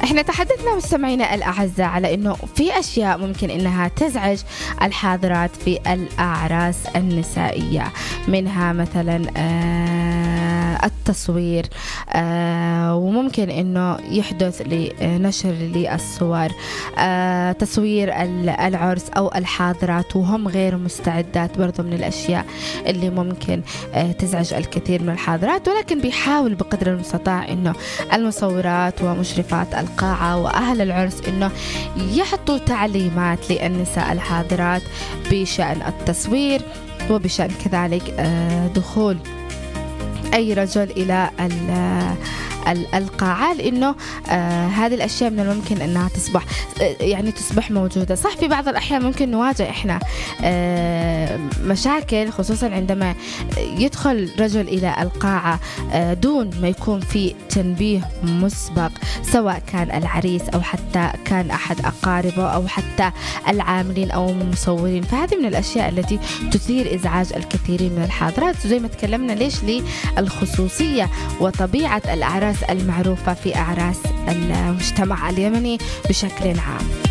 احنا تحدثنا مستمعينا الأعزاء على انه في اشياء ممكن انها تزعج الحاضرات في الأعراس النسائية، منها مثلا التصوير، وممكن انه يحدث لنشر للصور، تصوير العرس او الحاضرات وهم غير مستعدات، برضو من الاشياء اللي ممكن تزعج الكثير من الحاضرات. ولكن بيحاول بقدر المستطاع انه المصورات ومشرفات القاعة واهل العرس انه يحطوا تعليمات للنساء الحاضرات بشأن التصوير، وبشأن كذلك دخول أي رجل إلى القاعة، لأنه هذه الأشياء من الممكن أنها تصبح موجودة. صح في بعض الأحيان ممكن نواجه إحنا مشاكل، خصوصا عندما يدخل رجل إلى القاعة دون ما يكون في تنبيه مسبق، سواء كان العريس أو حتى كان أحد أقاربه أو حتى العاملين أو المصورين. فهذه من الأشياء التي تثير إزعاج الكثيرين من الحاضرات. زي ما تكلمنا ليش للخصوصية وطبيعة الأعراس المعروفة في أعراس المجتمع اليمني بشكل عام.